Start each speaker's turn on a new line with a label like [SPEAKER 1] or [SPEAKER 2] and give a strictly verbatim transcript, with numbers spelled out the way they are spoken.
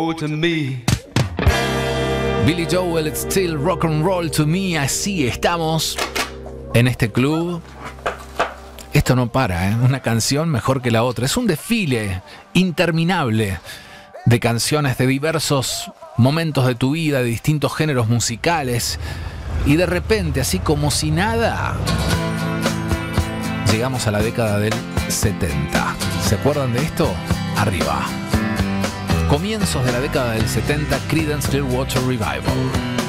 [SPEAKER 1] To me.
[SPEAKER 2] Billy Joel, It's Still Rock and Roll to Me. Así estamos en este club. Esto no para, ¿eh? Una canción mejor que la otra. Es un desfile interminable de canciones de diversos momentos de tu vida, de distintos géneros musicales. Y de repente, así como si nada, llegamos a la década del setenta. ¿Se acuerdan de esto? Arriba. Comienzos de la década del setenta, Creedence Clearwater Revival.